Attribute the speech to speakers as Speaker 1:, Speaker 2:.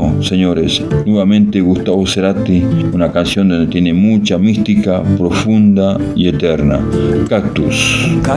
Speaker 1: Bueno, señores, nuevamente Gustavo Cerati, una canción donde tiene mucha mística, profunda y eterna. Cactus.